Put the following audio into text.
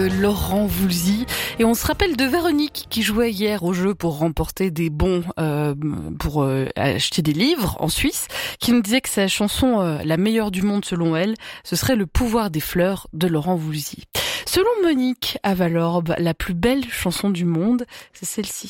de Laurent Voulzy. Et on se rappelle de Véronique qui jouait hier au jeu pour remporter des bons pour acheter des livres en Suisse, qui nous disait que sa chanson la meilleure du monde selon elle, ce serait Le pouvoir des fleurs de Laurent Voulzy. Selon Monique Avalorbe, la plus belle chanson du monde, c'est celle-ci.